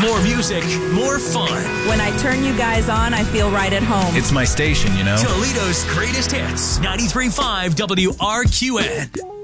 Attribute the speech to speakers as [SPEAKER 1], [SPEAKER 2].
[SPEAKER 1] More music, more fun.
[SPEAKER 2] When I turn you guys on, I feel right at home.
[SPEAKER 3] It's my station, you know?
[SPEAKER 1] Toledo's greatest hits. 93.5 WRQN.